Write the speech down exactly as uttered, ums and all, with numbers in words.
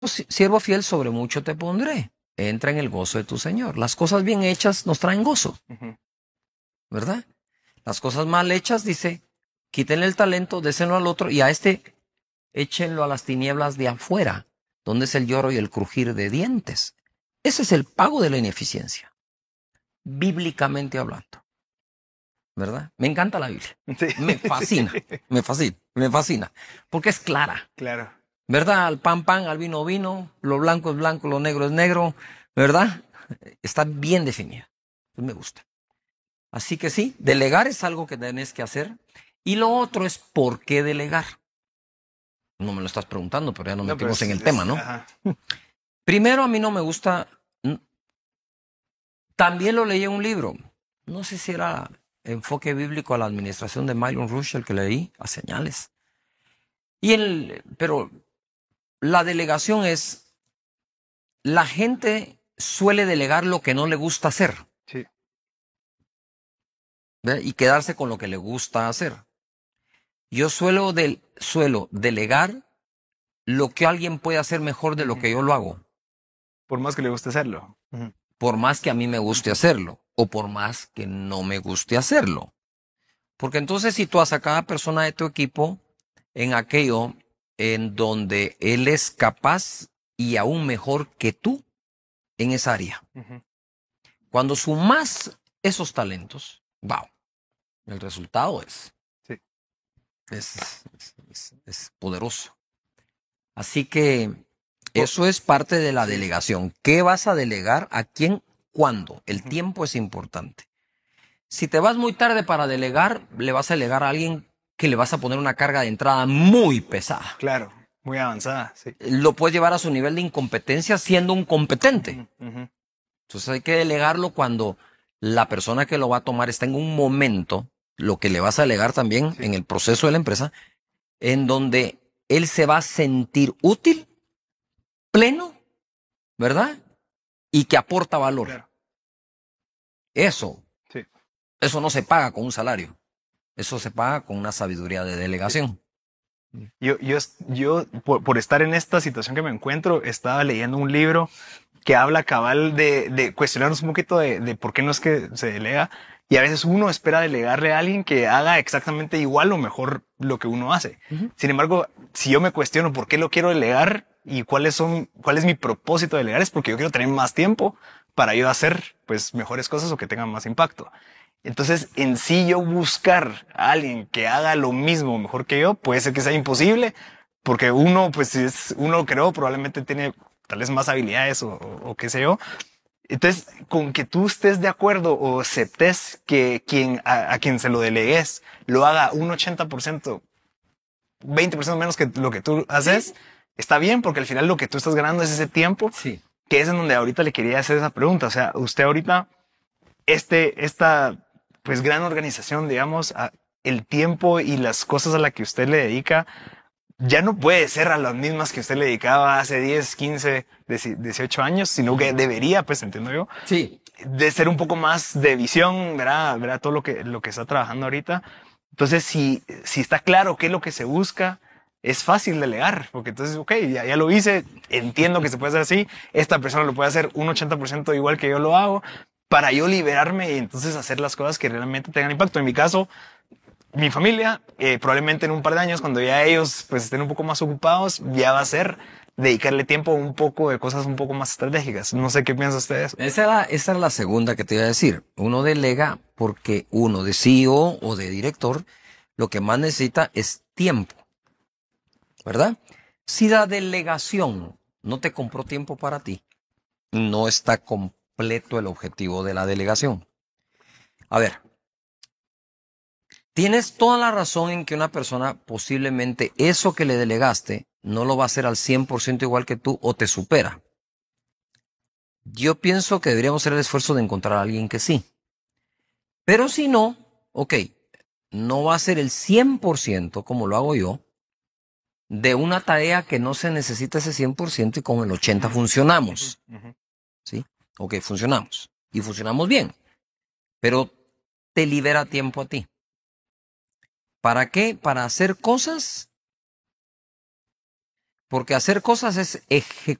Pues, siervo fiel, sobre mucho te pondré. Entra en el gozo de tu Señor. Las cosas bien hechas nos traen gozo, Ujú. ¿verdad? Las cosas mal hechas, dice, quítenle el talento, désenlo al otro y a este échenlo a las tinieblas de afuera, donde es el lloro y el crujir de dientes. Ese es el pago de la ineficiencia, bíblicamente hablando, ¿verdad? Me encanta la Biblia. Sí, Me sí, fascina, me fascina, me fascina, porque es clara. claro. ¿Verdad? Al pan, pan, al vino, vino, lo blanco es blanco, lo negro es negro, ¿verdad? Está bien definida. Pues me gusta. Así que sí, delegar es algo que tenés que hacer. Y lo otro es por qué delegar. No me lo estás preguntando, pero ya nos No, pero metimos es, en el tema, es- ¿no? ajá. Primero, a mí no me gusta. También lo leí en un libro. No sé si era Enfoque Bíblico a la Administración de Myron Rush, el que leí, a señales. Y el, pero la delegación es, la gente suele delegar lo que no le gusta hacer, Sí. ¿ve? Y quedarse con lo que le gusta hacer. Yo suelo, del, suelo delegar lo que alguien puede hacer mejor de lo Ujú. que yo lo hago, Por más que le guste hacerlo. Ujú. por más que a mí me guste Ujú. hacerlo, o por más que no me guste hacerlo. Porque entonces sitúas a cada persona de tu equipo en aquello en donde él es capaz y aún mejor que tú en esa área. Ujú. Cuando sumas esos talentos, wow, el resultado es, Sí. es, es, es- es poderoso. Así que Po- eso es parte de la sí. delegación. ¿Qué vas a delegar? ¿A quién? ¿Cuándo? El Ujú. tiempo es importante. Si te vas muy tarde para delegar, le vas a delegar a alguien que le vas a poner una carga de entrada muy pesada. Claro, muy avanzada, sí. Lo puedes llevar a su nivel de incompetencia siendo un competente. Ujú, ujú. Entonces hay que delegarlo cuando la persona que lo va a tomar está en un momento, lo que le vas a delegar también Sí, en el proceso de la empresa, en donde él se va a sentir útil, pleno, ¿verdad? Y que aporta valor. claro. Eso, Sí, eso no se paga con un salario. Eso se paga con una sabiduría de sí. delegación. Yo, yo, yo por, por estar en esta situación que me encuentro, estaba leyendo un libro que habla cabal de, de cuestionarnos un poquito de, de por qué no es que se delega. Y a veces uno espera delegarle a alguien que haga exactamente igual o mejor lo que uno hace. Ujú. Sin embargo, si yo me cuestiono por qué lo quiero delegar y cuáles son, cuál es mi propósito de delegar, es porque yo quiero tener más tiempo para yo hacer pues mejores cosas o que tengan más impacto. Entonces, en sí yo buscar a alguien que haga lo mismo mejor que yo, puede ser que sea imposible, porque uno, pues si es uno creo, probablemente tiene tal vez más habilidades o, o, o qué sé yo. Entonces, con que tú estés de acuerdo o aceptes que quien, a, a quien se lo delegues lo haga un ochenta por ciento, veinte por ciento menos que lo que tú haces, Sí. está bien, porque al final lo que tú estás ganando es ese tiempo, Sí. que es en donde ahorita le quería hacer esa pregunta. O sea, usted ahorita, este, esta, pues gran organización, digamos, a- el tiempo y las cosas a las que usted le dedica, ya no puede ser a las mismas que usted le dedicaba hace diez, quince, dieciocho años, sino que debería, pues entiendo yo, Sí. de ser un poco más de visión, ¿verdad? ¿Verdad? Todo lo que, lo que está trabajando ahorita. Entonces, si, si está claro qué es lo que se busca, es fácil delegar, porque entonces, ok, ya, ya lo hice, entiendo que se puede hacer así, esta persona lo puede hacer un ochenta por ciento igual que yo lo hago, para yo liberarme y entonces hacer las cosas que realmente tengan impacto. En mi caso, mi familia, eh, probablemente en un par de años, cuando ya ellos pues estén un poco más ocupados, ya va a ser dedicarle tiempo a un poco de cosas un poco más estratégicas. No sé qué piensan ustedes. Esa era, esa era la segunda que te iba a decir. Uno delega porque uno de C E O o de director lo que más necesita es tiempo, ¿verdad? Si la delegación no te compró tiempo para ti, no está completo el objetivo de la delegación. A ver, tienes toda la razón en que una persona posiblemente eso que le delegaste no lo va a hacer al cien por ciento igual que tú o te supera. Yo pienso que deberíamos hacer el esfuerzo de encontrar a alguien que sí. Pero si no, ok, no va a ser el cien por ciento como lo hago yo, de una tarea que no se necesita ese cien por ciento y con el ochenta por ciento Ujú, funcionamos, ujú. ¿sí? Ok, funcionamos. Y funcionamos bien, pero te libera tiempo a ti. ¿Para qué? Para hacer cosas Porque hacer cosas es